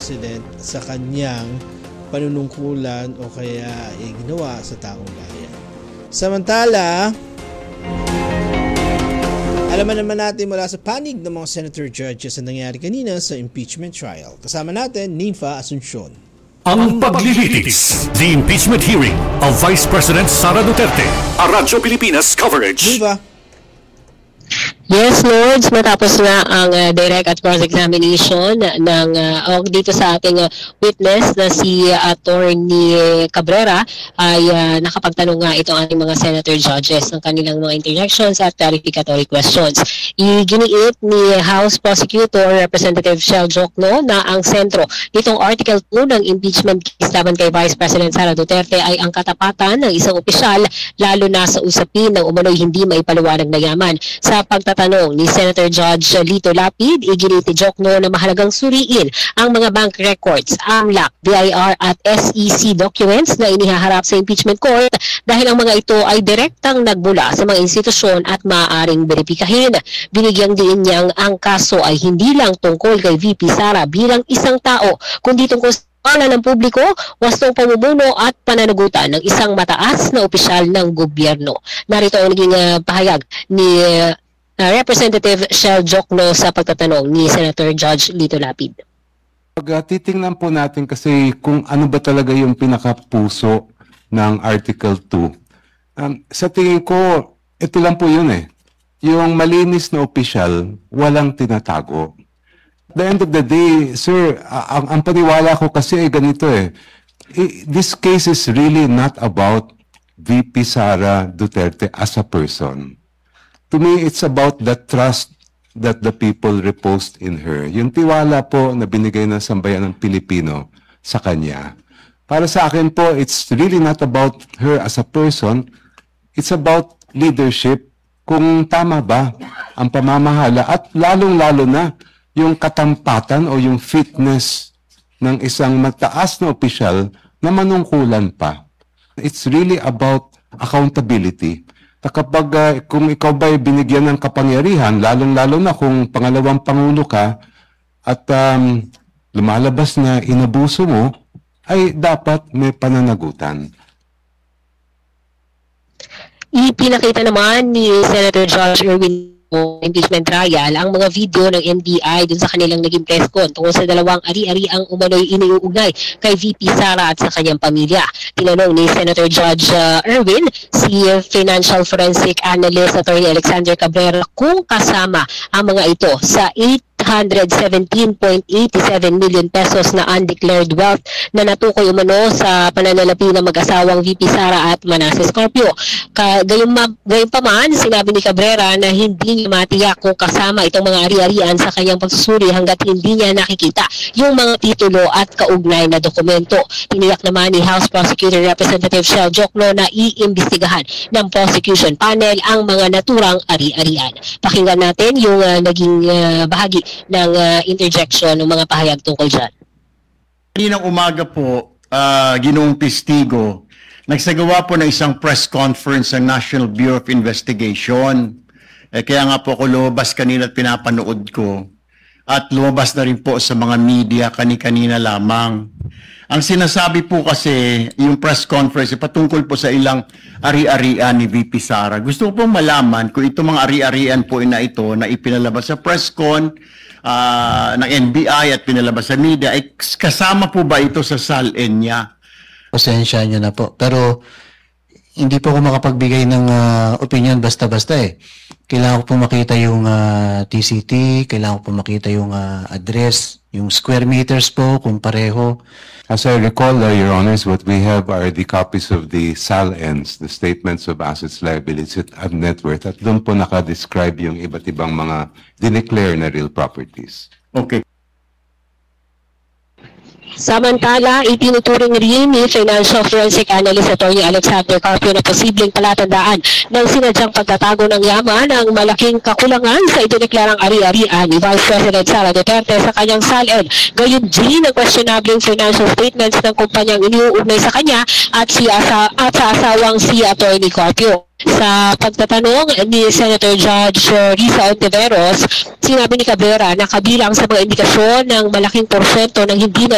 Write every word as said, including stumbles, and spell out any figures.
President sa kanyang panunungkulan o kaya eh, ginawa sa taong bayan. Samantala, alaman naman natin mula sa panig ng mga senator judges ang nangyari kanina sa impeachment trial. Kasama natin, Nympha Asuncion. Ang paglilitis, the impeachment hearing of Vice President Sara Duterte. A Radyo Pilipinas coverage. Nympha. Yes, Lords, matapos na ang uh, direct at cross-examination ng uh, dito sa ating uh, witness na si uh, Attorney Cabrera ay uh, nakapagtanong nga itong ating mga senator judges ng kanilang mga interjections at clarificatory questions. Iginiit ni House Prosecutor Representative Shell Jokno na ang sentro nitong Article two ng impeachment case laban kay Vice President Sara Duterte ay ang katapatan ng isang opisyal lalo na sa usapin ng umano'y hindi maipaliwanag na yaman. Sa pagtatanong ni Senator Judge Lito Lapid, iginit ni Jokno na mahalagang suriin ang mga bank records, A M L A C, B I R at S E C documents na inihaharap sa impeachment court dahil ang mga ito ay direktang nagbula sa mga institusyon at maaaring beripikahin. Binigyang diin niyang ang kaso ay hindi lang tungkol kay V P Sara bilang isang tao, kundi tungkol sa pala ng publiko, wastong pamumuno at pananagutan ng isang mataas na opisyal ng gobyerno. Narito ang naging uh, pahayag ni uh, Uh, Representative Shell Jokno sa pagtatanong ni Senator Judge Lito Lapid. Pag uh, titingnan po natin kasi kung ano ba talaga yung pinakapuso ng Article two. Um, sa tingin ko, ito lang po yun eh. Yung malinis na opisyal, walang tinatago. At the end of the day, sir, uh, ang, ang paniwala ko kasi ay ganito eh. I, this case is really not about V P Sara Duterte as a person. To me, it's about the trust that the people reposed in her. Yung tiwala po na binigay ng sambayan ng Pilipino sa kanya. Para sa akin po, it's really not about her as a person. It's about leadership. Kung tama ba ang pamamahala at lalong-lalo na yung katampatan o yung fitness ng isang mataas na opisyal na manungkulan pa. It's really about accountability. Kapag uh, kung ikaw ba'y binigyan ng kapangyarihan, lalong-lalo na kung pangalawang pangulo ka at um, lumalabas na inabuso mo, ay dapat may pananagutan. Ipinakita naman ni Senator Josh Erwin impeachment trial ang mga video ng N B I dun sa kanilang naging press con tungkol sa dalawang ari-ari ang umano'y iniuugnay kay V P Sara at sa kanyang pamilya. Tinanong ni Senator Judge uh, Erwin si Financial Forensic Analyst Attorney Alexander Cabrera kung kasama ang mga ito sa eight hundred seventeen point eight seven million pesos na undeclared wealth na natukoy umano sa pananalapi ng mag-asawang V P Sara at Manasseh Scorpio. Gayun pa man, sinabi ni Cabrera na hindi niya matiyak kung kasama itong mga ari-arian sa kanyang pagsusuri hanggat hindi niya nakikita yung mga titulo at kaugnay na dokumento. Tiniyak naman ni House Prosecutor Representative Shell Jokno na iimbestigahan ng prosecution panel ang mga naturang ari-arian. Pakinggan natin yung uh, naging uh, bahagi ng uh, interjection ng mga pahayag tungkol dyan. Kaninang umaga po, uh, Ginoong Testigo, nagsagawa po ng isang press conference ng National Bureau of Investigation. Eh, kaya nga po ako lumabas kanina at pinapanood ko. At lumabas na rin po sa mga media kani-kanina lamang. Ang sinasabi po kasi, yung press conference, patungkol po sa ilang ari-arian ni V P Sara. Gusto ko po malaman kung itong mga ari-arian po na ito na ipinalabas sa press con, uh, ng N B I at pinalabas sa media, ay kasama po ba ito sa S A L N niya? Pasensya nyo na po. Pero hindi po ako makapagbigay ng uh, opinion basta-basta eh. Kailangan ko po makita yung uh, T C T, kailangan ko po makita yung uh, address, yung square meters po, kung pareho. As I recall, uh, Your Honors, what we have are the copies of the S A L Ns, the Statements of Assets, Liabilities, and Net Worth. At doon po nakadescribe yung iba't ibang mga dineclare na real properties. Okay. Samantala, itinuturing rin ni Financial Forensic Analyst Attorney Alexander Carpio na posibleng palatandaan ng sinadyang pagtatago ng yaman ang malaking kakulangan sa idineklarang ari-arian ni Vice President Sara Duterte sa kanyang S A L N. Gayun din ang questionable financial statements ng kumpanyang iniuugnay sa kanya at, si asa, at sa asawang si Attorney Carpio. Sa pagtatanong ni Senator Judge Risa Ontiveros, sinabi ni Cabrera na kabilang sa mga indikasyon ng malaking porsyento ng hindi na